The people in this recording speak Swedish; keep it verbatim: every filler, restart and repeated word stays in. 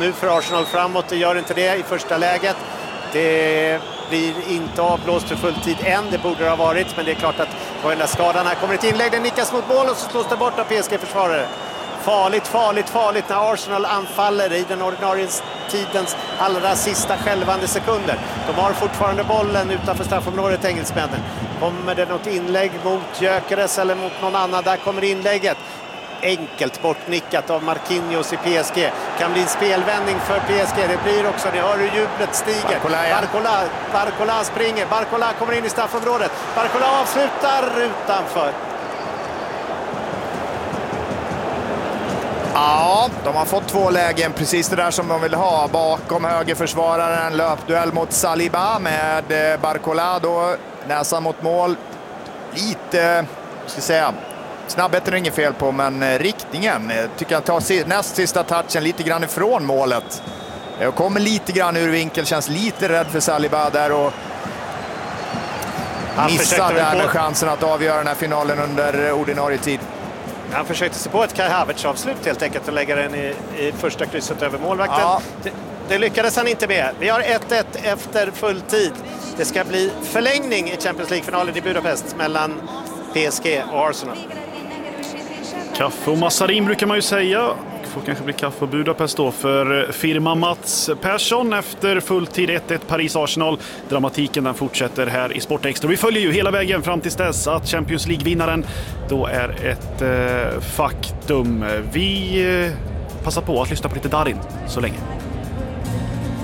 nu för Arsenal framåt. Det gör inte det i första läget. Det blir inte avblåst för fulltid än, det borde det ha varit, men det är klart att på den där skadan här kommer ett inlägg, den nickas mot mål och så slås det bort av P S G-försvarare. Farligt, farligt, farligt när Arsenal anfaller i den ordinarie tidens allra sista skälvande sekunder. De har fortfarande bollen utanför straffområdet, engelsmännen. Kommer det något inlägg mot Gyökeres eller mot någon annan? Där kommer inlägget. Enkelt bortnickat av Marquinhos i P S G. Kan bli en spelvändning för P S G. Det blir också, ni hör hur jublet stiger. Barcola, ja. Barcola, Barcola springer. Barcola kommer in i straffområdet. Barcola avslutar utanför. Ja, de har fått två lägen, precis det där som de vill ha. Bakom högerförsvararen, löpduell mot Saliba med Barcola då, näsan mot mål. Lite, ska jag säga, snabbheten är inget fel på, men riktningen tycker jag tar näst sista touchen lite grann ifrån målet. Jag kommer lite grann ur vinkel, känns lite rädd för Saliba där och missar där med chansen att avgöra den här finalen under ordinarie tid. Han försökte se på ett Kai Havertz-avslut helt enkelt och lägga den i, i första krysset över målvakten. Ja. Det, det lyckades han inte med. Vi har ett ett efter full tid. Det ska bli förlängning i Champions League-finalen i Budapest mellan P S G och Arsenal. Kaffe och massarin brukar man ju säga. Det får kanske bli kaffe och Budapest då för firma Mats Persson efter fulltid ett ett Paris-Arsenal. Dramatiken den fortsätter här i Sport Extra. Vi följer ju hela vägen fram till dess att Champions League-vinnaren då är ett eh, faktum. Vi eh, passar på att lyssna på lite Darin så länge.